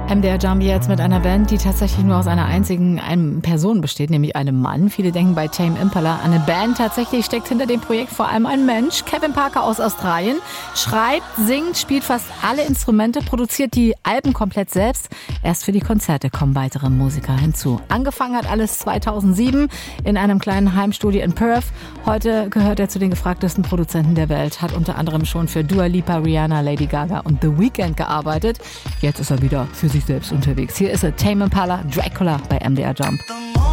MDR Jump jetzt mit einer Band, die tatsächlich nur aus einer einzigen Person besteht, nämlich einem Mann. Viele denken bei Tame Impala an eine Band. Tatsächlich steckt hinter dem Projekt vor allem ein Mensch. Kevin Parker aus Australien schreibt, singt, spielt fast alle Instrumente, produziert die Alben komplett selbst. Erst für die Konzerte kommen weitere Musiker hinzu. Angefangen hat alles 2007 in einem kleinen Heimstudio in Perth. Heute gehört er zu den gefragtesten Produzenten der Welt, hat unter anderem schon für Dua Lipa, Rihanna, Lady Gaga und The Weeknd gearbeitet. Jetzt ist er wieder für sich selbst unterwegs. Hier ist er, Tame Impala, Dracula bei MDR Jump.